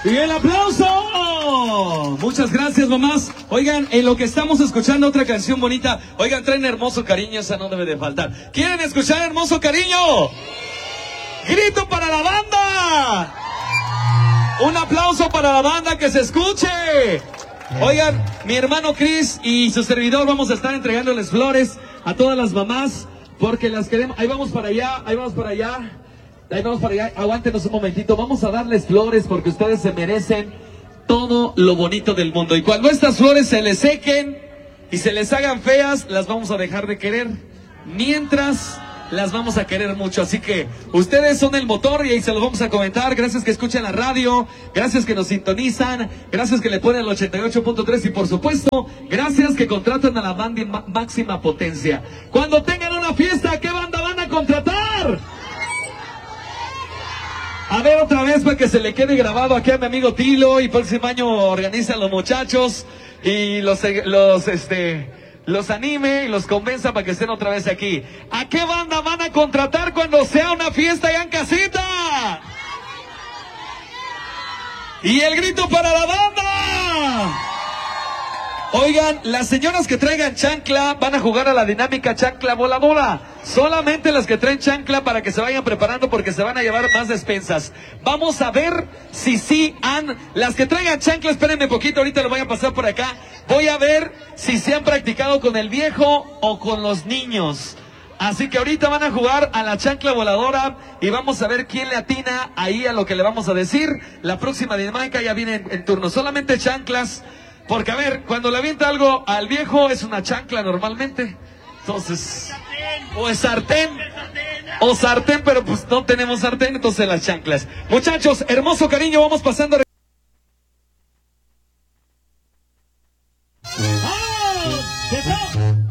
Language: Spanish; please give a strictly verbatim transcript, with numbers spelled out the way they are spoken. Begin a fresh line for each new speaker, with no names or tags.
Y el aplauso. Muchas gracias, mamás. Oigan, en lo que estamos escuchando otra canción bonita. Oigan, traen Hermoso Cariño, esa no debe de faltar. ¿Quieren escuchar Hermoso Cariño? ¡Grito para la banda! Un aplauso para la banda, que se escuche. Oigan, mi hermano Chris y su servidor vamos a estar entregándoles flores a todas las mamás, porque las queremos. Ahí vamos para allá, ahí vamos para allá. Ahí vamos para allá, aguántenos un momentito. Vamos a darles flores porque ustedes se merecen todo lo bonito del mundo. Y cuando estas flores se les sequen y se les hagan feas, las vamos a dejar de querer. Mientras, las vamos a querer mucho. Así que ustedes son el motor y ahí se los vamos a comentar. Gracias que escuchan la radio, gracias que nos sintonizan, gracias que le ponen el ochenta y ocho punto tres y por supuesto, gracias que contratan a la banda máxima potencia. Cuando tengan una fiesta, ¿qué banda van a contratar? A ver otra vez para que se le quede grabado aquí a mi amigo Tilo, y próximo año organizan los muchachos y los, los, este, los anime y los convenza para que estén otra vez aquí. ¿A qué banda van a contratar cuando sea una fiesta allá en casita? Y el grito para la banda. Oigan, las señoras que traigan chancla van a jugar a la dinámica chancla voladora. Solamente las que traen chancla, para que se vayan preparando porque se van a llevar más despensas. Vamos a ver si sí han... Las que traigan chancla, espérenme poquito, ahorita lo voy a pasar por acá. Voy a ver si se han practicado con el viejo o con los niños. Así que ahorita van a jugar a la chancla voladora y vamos a ver quién le atina ahí a lo que le vamos a decir. La próxima dinámica ya viene en, en turno. Solamente chanclas. Porque, a ver, cuando le avienta algo al viejo es una chancla normalmente. Entonces, o es sartén, o sartén, pero pues no tenemos sartén, entonces las chanclas. Muchachos, Hermoso Cariño, vamos pasando. ¡Oh!